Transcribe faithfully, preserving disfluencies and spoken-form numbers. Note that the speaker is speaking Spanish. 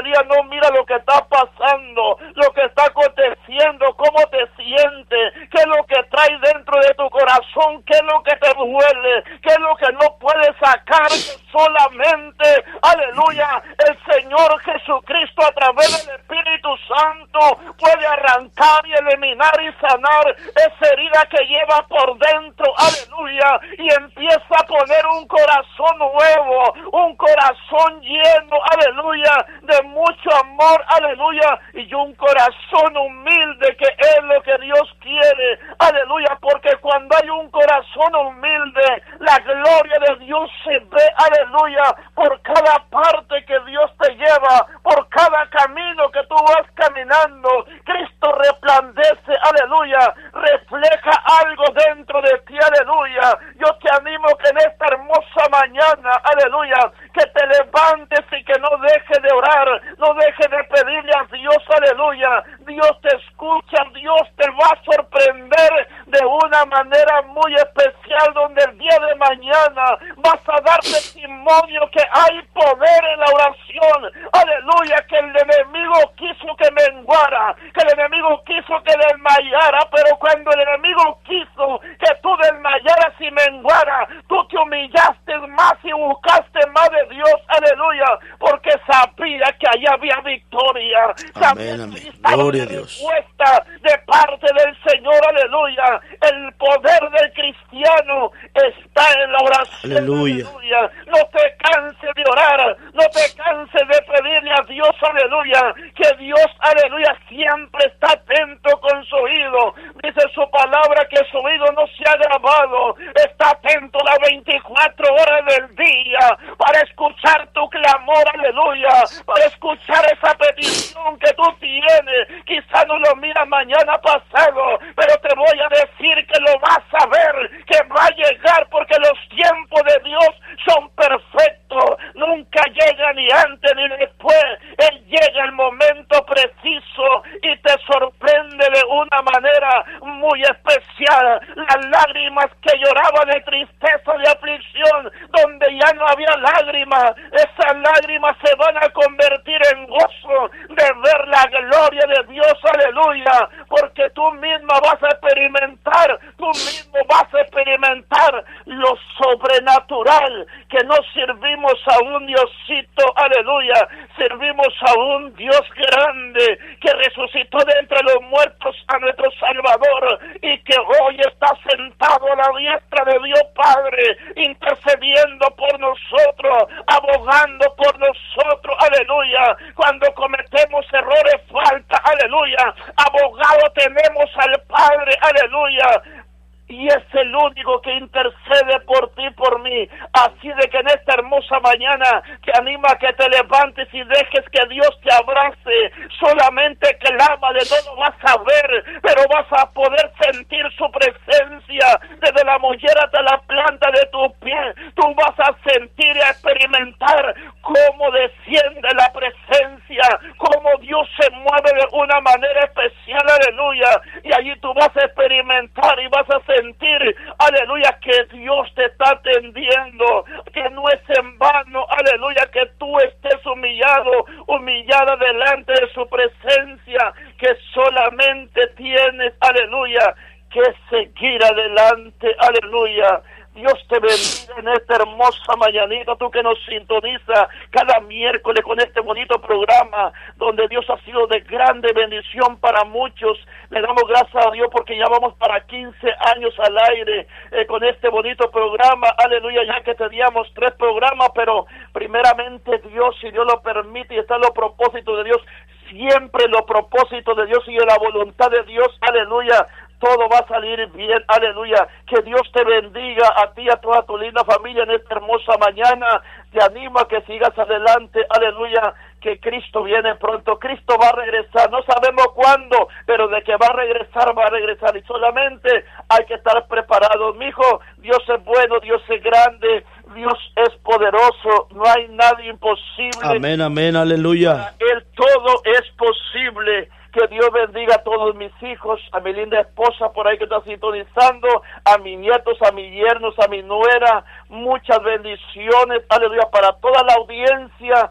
este día no mira lo que está pasando, lo que está aconteciendo, cómo te sientes, qué es lo que trae dentro de tu corazón, qué es lo que te duele, qué es lo que no puedes sacar, que solamente, aleluya, el Señor Jesucristo a través del Espíritu Santo puede arrancar y eliminar y sanar esa herida que lleva por dentro, aleluya, y empieza a poner un corazón nuevo, un corazón lleno, aleluya, de mucho amor, aleluya, y un corazón humilde, que es lo que Dios quiere, aleluya, porque cuando hay un corazón humilde, la gloria de Dios se ve, aleluya, por cada parte que Dios te lleva, por cada camino que tú vas caminando, Cristo resplandece, aleluya, refleja algo dentro de ti, aleluya. Yo te animo que en esta hermosa mañana, aleluya, que te levantes y que no dejes de orar, no dejes de pedirle a Dios, aleluya. Dios te escucha, Dios te va a sorprender de una manera muy especial, donde el día de mañana vas a dar testimonio que hay poder en la oración, aleluya, que el enemigo quiso que menguara, que el enemigo quiso que desmayara, pero cuando el enemigo quiso que tú desmayaras y menguara, tú te humillaste más y buscaste más de Dios, aleluya, porque sabía que allá había victoria. Amén, amén. Gloria a Dios. Respuesta de parte del Señor, aleluya. El poder del cristiano está en la oración, aleluya. aleluya. No te canses de orar, no te canses de pedirle a Dios, aleluya, que Dios, aleluya, siempre está atento con su oído. Dice su palabra que su oído no se ha grabado, está atento las veinticuatro horas del día para escuchar tu clamor, aleluya, para escuchar esa petición que tú tienes. Quizá no lo miras mañana pasado, pero te voy a decir que lo vas a ver, que va a llegar, porque los tiempos de Dios son perfectos, nunca llega ni antes ni después. Él llega el momento preciso y te sorprende de una manera muy especial. Las lágrimas que lloraban de tristeza, de aflicción, donde ya no había lágrimas, esas lágrimas se van a convertir en gozo de ver la gloria de Dios, aleluya, porque tú misma vas a experimentar, tú mismo vas a experimentar lo sobrenatural, que no servimos a un Diosito, aleluya, servimos a un Dios grande, que resucitó de entre los muertos a nuestro Salvador, y que hoy está sentado a la diestra de Dios Padre, intercediendo por nosotros, abogando por nosotros, aleluya. Cuando cometemos errores, falta, aleluya, abogado tenemos al Padre, aleluya, y es el único que intercede por ti, por mí. Así de que en esta hermosa mañana te anima a que te levantes y dejes que Dios te abrace. Solamente clama, de todo vas a ver, pero vas a poder sentir su presencia desde la mollera hasta la planta de tus pies. Tú vas a sentir y a experimentar cómo desciende la presencia, cómo Dios se mueve de una manera especial, aleluya. Y allí tú vas a experimentar y vas a sentir sentir, aleluya, que Dios te está atendiendo, que no es en vano, aleluya, que tú estés humillado, humillada delante de su presencia, que solamente tienes, aleluya, que seguir adelante, aleluya. Dios te bendiga en esta hermosa mañanita, tú que nos sintoniza cada miércoles con este bonito programa, donde Dios ha sido de grande bendición para muchos. Le damos gracias a Dios porque ya vamos para quince años al aire eh, con este bonito programa, aleluya, ya que teníamos tres programas, pero primeramente Dios, si Dios lo permite y está en los propósitos de Dios, siempre los propósitos de Dios y de la voluntad de Dios, aleluya, todo va a salir bien, aleluya. Que Dios te bendiga a ti, a toda tu linda familia en esta hermosa mañana. Te animo a que sigas adelante, aleluya, que Cristo viene pronto. Cristo va a regresar, no sabemos cuándo, pero de que va a regresar, va a regresar, y solamente hay que estar preparados. Mijo, Dios es bueno, Dios es grande, Dios es poderoso, no hay nada imposible. Amén, amén, aleluya. Para Él todo es posible. Que Dios bendiga a todos mis hijos, a mi linda esposa por ahí que está sintonizando, a mis nietos, a mis yernos, a mi nuera. Muchas bendiciones, aleluya, para toda la audiencia